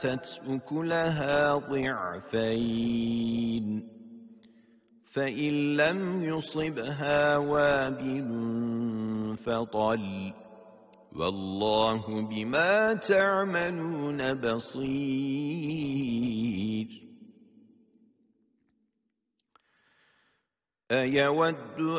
آتت أكلها ضعفين فإن لم يصبها وابل فطل والله بما تعملون بصير. أيود